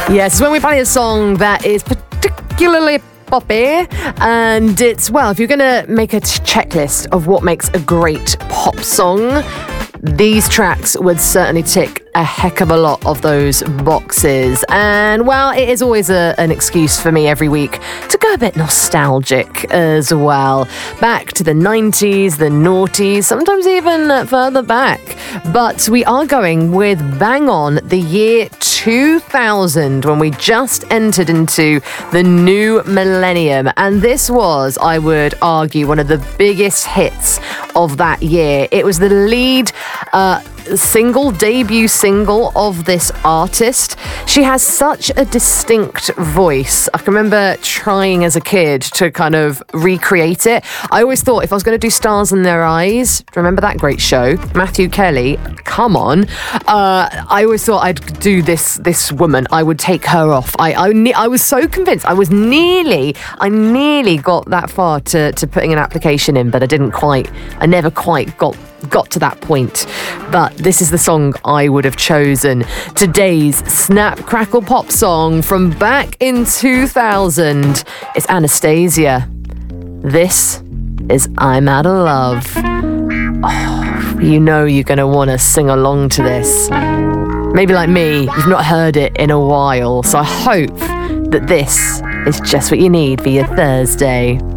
Yes, when we play a song that is particularly poppy, and it's, well, if you're going to make a checklist of what makes a great pop song, these tracks would certainly tick a heck of a lot of those boxes. And, well, it is always an excuse for me every week to go a bit nostalgic as well. Back to the 90s, the noughties, sometimes even further back. But we are going with bang on the year 2000, when we just entered into the new millennium. And this was, I would argue, one of the biggest hits of that year. It was the lead debut single of this artist. She has such a distinct voice. I can remember trying as a kid to kind of recreate it. I always thought if I was going to do Stars in Their Eyes, remember that great show? Matthew Kelly, come on. I always thought I'd do this woman. I would take her off. I was so convinced. I nearly got that far to putting an application in, but I never quite got to that point. But this is the song I would have chosen. Today's Snap Crackle Pop song from back in 2000. It's Anastasia. This is I'm Out of Love. Oh, you know you're going to want to sing along to this. Maybe like me, you've not heard it in a while, so I hope that this is just what you need for your Thursday.